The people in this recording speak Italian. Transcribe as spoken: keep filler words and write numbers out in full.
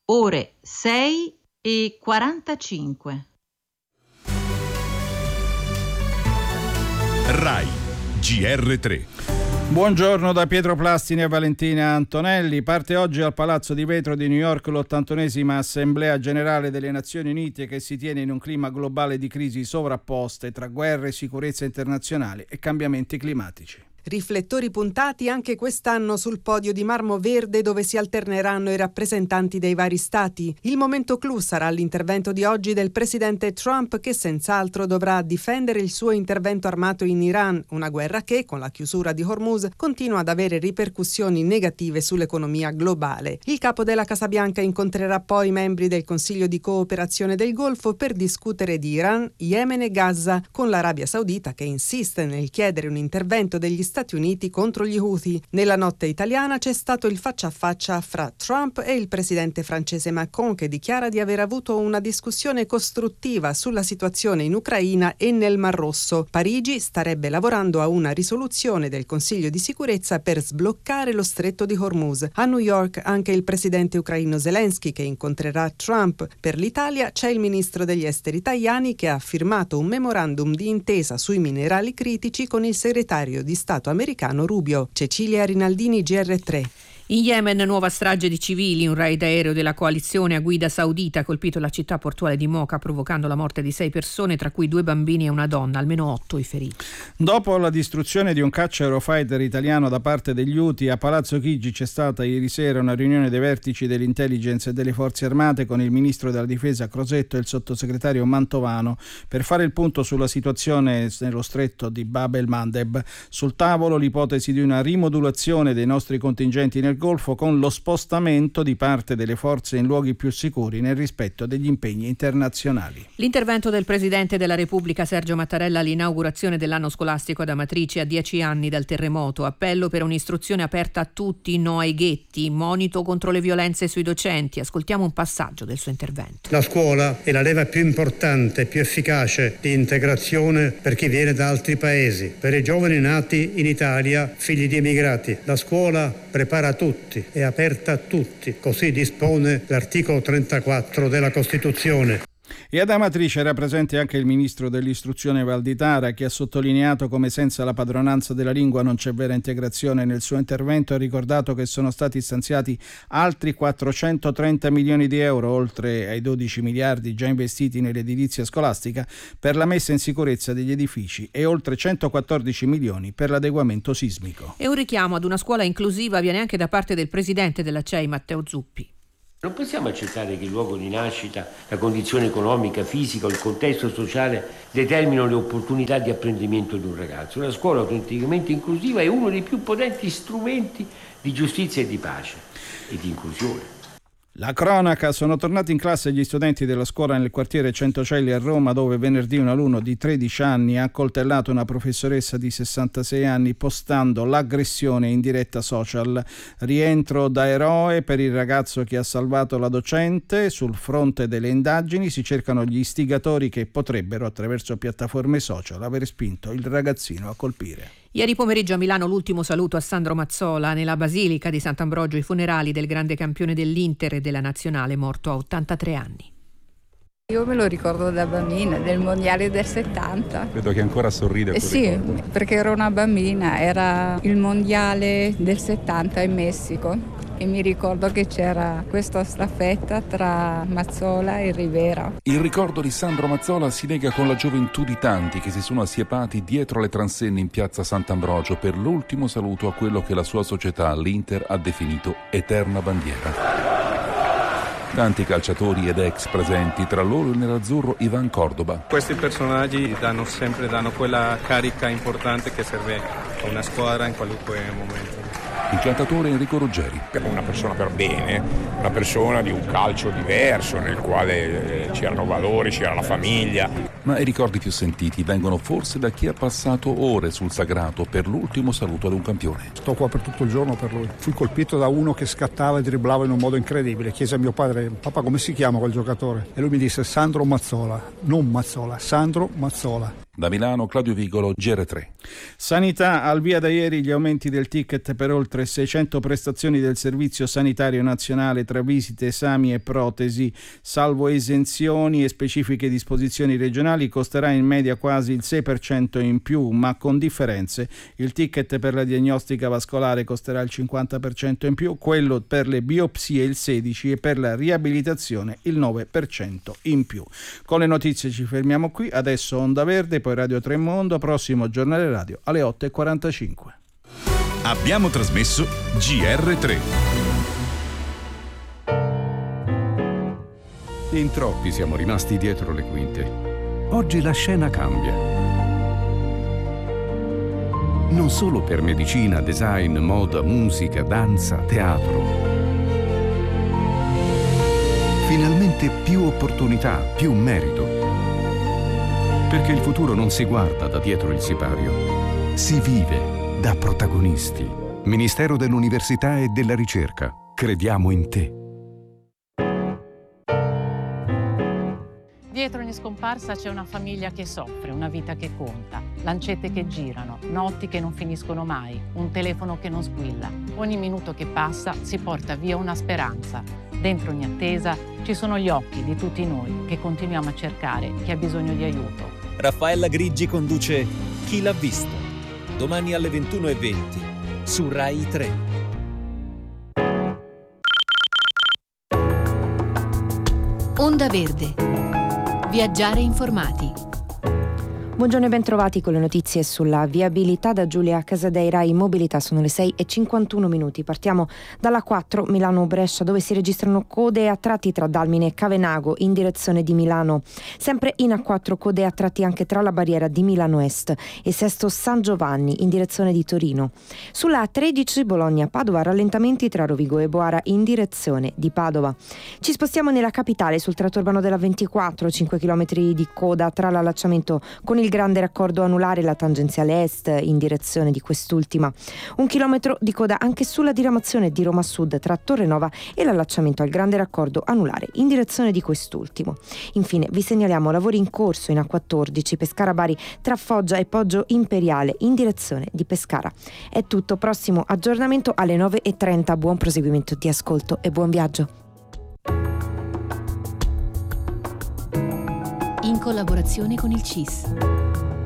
ore sei e quarantacinque. Rai G R tre. Buongiorno da Pietro Plastini e Valentina Antonelli. Parte oggi al Palazzo di Vetro di New York l'ottantunesima Assemblea Generale delle Nazioni Unite, che si tiene in un clima globale di crisi sovrapposte tra guerre, sicurezza internazionale e cambiamenti climatici. Riflettori puntati anche quest'anno sul podio di marmo verde, dove si alterneranno i rappresentanti dei vari stati. Il momento clou sarà l'intervento di oggi del presidente Trump, che senz'altro dovrà difendere il suo intervento armato in Iran, una guerra che, con la chiusura di Hormuz, continua ad avere ripercussioni negative sull'economia globale. Il capo della Casa Bianca incontrerà poi i membri del Consiglio di cooperazione del Golfo per discutere di Iran, Yemen e Gaza, con l'Arabia Saudita che insiste nel chiedere un intervento degli Stati Stati Uniti contro gli Houthi. Nella notte italiana c'è stato il faccia a faccia fra Trump e il presidente francese Macron, che dichiara di aver avuto una discussione costruttiva sulla situazione in Ucraina e nel Mar Rosso. Parigi starebbe lavorando a una risoluzione del Consiglio di sicurezza per sbloccare lo stretto di Hormuz. A New York anche il presidente ucraino Zelensky, che incontrerà Trump. Per l'Italia c'è il ministro degli esteri Tajani, che ha firmato un memorandum di intesa sui minerali critici con il segretario di Stato americano Rubio. Cecilia Rinaldini, G R tre. In Yemen, nuova strage di civili. Un raid aereo della coalizione a guida saudita ha colpito la città portuale di Mocha, provocando la morte di sei persone, tra cui due bambini e una donna, almeno otto i feriti. Dopo la distruzione di un caccia Eurofighter italiano da parte degli Houthi, a Palazzo Chigi c'è stata ieri sera una riunione dei vertici dell'intelligence e delle forze armate con il ministro della difesa Crosetto e il sottosegretario Mantovano per fare il punto sulla situazione nello stretto di Bab el-Mandeb. Sul tavolo l'ipotesi di una rimodulazione dei nostri contingenti nel Golfo, con lo spostamento di parte delle forze in luoghi più sicuri nel rispetto degli impegni internazionali. L'intervento del Presidente della Repubblica Sergio Mattarella all'inaugurazione dell'anno scolastico ad Amatrice a dieci anni dal terremoto. Appello per un'istruzione aperta a tutti, no ai ghetti, monito contro le violenze sui docenti. Ascoltiamo un passaggio del suo intervento. La scuola è la leva più importante e più efficace di integrazione per chi viene da altri paesi, per i giovani nati in Italia, figli di emigrati. La scuola prepara tutti, è aperta a tutti, così dispone l'articolo trentaquattro della Costituzione. E ad Amatrice era presente anche il ministro dell'istruzione Valditara, che ha sottolineato come senza la padronanza della lingua non c'è vera integrazione. Nel suo intervento ha ricordato che sono stati stanziati altri quattrocentotrenta milioni di euro, oltre ai dodici miliardi già investiti nell'edilizia scolastica, per la messa in sicurezza degli edifici e oltre centoquattordici milioni per l'adeguamento sismico. E un richiamo ad una scuola inclusiva viene anche da parte del presidente della C E I, Matteo Zuppi. Non possiamo accettare che il luogo di nascita, la condizione economica, fisica o il contesto sociale determinino le opportunità di apprendimento di un ragazzo. Una scuola autenticamente inclusiva è uno dei più potenti strumenti di giustizia e di pace e di inclusione. La cronaca: sono tornati in classe gli studenti della scuola nel quartiere Centocelli a Roma, dove venerdì un alunno di tredici anni ha accoltellato una professoressa di sessantasei anni postando l'aggressione in diretta social. Rientro da eroe per il ragazzo che ha salvato la docente. Sul fronte delle indagini si cercano gli istigatori che potrebbero, attraverso piattaforme social, aver spinto il ragazzino a colpire. Ieri pomeriggio a Milano l'ultimo saluto a Sandro Mazzola nella Basilica di Sant'Ambrogio, i funerali del grande campione dell'Inter e della Nazionale, morto a ottantatré anni. Io me lo ricordo da bambina, del mondiale del settanta. Vedo che ancora sorride. Eh sì, ricordo. Perché ero una bambina, era il mondiale del settanta in Messico e mi ricordo che c'era questa staffetta tra Mazzola e Rivera. Il ricordo di Sandro Mazzola si lega con la gioventù di tanti che si sono assiepati dietro le transenne in piazza Sant'Ambrogio per l'ultimo saluto a quello che la sua società, l'Inter, ha definito eterna bandiera. Tanti calciatori ed ex presenti, tra loro il nerazzurro Ivan Cordoba. Questi personaggi danno sempre danno quella carica importante che serve a una squadra in qualunque momento. Il cantatore Enrico Ruggeri. Una persona per bene, una persona di un calcio diverso nel quale c'erano valori, c'era la famiglia. ma i ricordi più sentiti vengono forse da chi ha passato ore sul sagrato per l'ultimo saluto ad un campione. Sto qua per tutto il giorno per lui. Fui colpito da uno che scattava e dribblava in un modo incredibile. Chiese a mio padre: papà, come si chiama quel giocatore? E lui mi disse: Sandro Mazzola. Non Mazzola, Sandro Mazzola. Da Milano, Claudio Vigolo, G R tre. Sanità, al via da ieri gli aumenti del ticket per oltre seicento prestazioni del Servizio Sanitario Nazionale tra visite, esami e protesi. Salvo esenzioni e specifiche disposizioni regionali, costerà in media quasi il sei per cento in più, ma con differenze. Il ticket per la diagnostica vascolare costerà il cinquanta per cento in più, quello per le biopsie il sedici per cento e per la riabilitazione il nove per cento in più. Con le notizie ci fermiamo qui, adesso Onda Verde, poi Radio tre Mondo, prossimo giornale radio alle otto e quarantacinque. Abbiamo trasmesso G R tre. In troppi siamo rimasti dietro le quinte. Oggi la scena cambia. Non solo per medicina, design, moda, musica, danza, teatro. Finalmente più opportunità, più merito. Perché il futuro non si guarda da dietro il sipario, si vive da protagonisti. Ministero dell'Università e della Ricerca. Crediamo in te. Dietro ogni scomparsa c'è una famiglia che soffre, una vita che conta, lancette che girano, notti che non finiscono mai, un telefono che non squilla. Ogni minuto che passa si porta via una speranza. Dentro ogni attesa ci sono gli occhi di tutti noi che continuiamo a cercare chi ha bisogno di aiuto. Raffaella Griggi conduce Chi l'ha visto? Domani alle ventuno e venti su Rai tre. Onda Verde. Viaggiare informati. Buongiorno e bentrovati con le notizie sulla viabilità da Giulia Casadeira in mobilità. Sono le sei e cinquantuno minuti. Partiamo dalla quattro Milano-Brescia, dove si registrano code a tratti tra Dalmine e Cavenago in direzione di Milano. Sempre in A quattro code a tratti anche tra la barriera di Milano Est e Sesto San Giovanni in direzione di Torino. Sulla A tredici Bologna-Padova rallentamenti tra Rovigo e Boara in direzione di Padova. Ci spostiamo nella capitale sul tratto urbano della ventiquattro, cinque chilometri di coda tra l'allacciamento con il grande raccordo anulare e la tangenziale est in direzione di quest'ultima. Un chilometro di coda anche sulla diramazione di Roma Sud tra Torrenova e l'allacciamento al grande raccordo anulare in direzione di quest'ultimo. Infine vi segnaliamo lavori in corso in A quattordici Pescara-Bari tra Foggia e Poggio Imperiale in direzione di Pescara. È tutto, prossimo aggiornamento alle nove e trenta. Buon proseguimento di ascolto e buon viaggio. In collaborazione con il C I S.